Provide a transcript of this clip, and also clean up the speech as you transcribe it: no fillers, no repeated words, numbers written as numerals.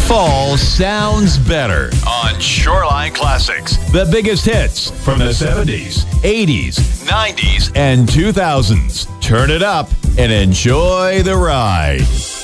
Fall sounds better on Shoreline Classics. The biggest hits from the 70s, 80s, 90s, and 2000s. Turn it up and enjoy the ride.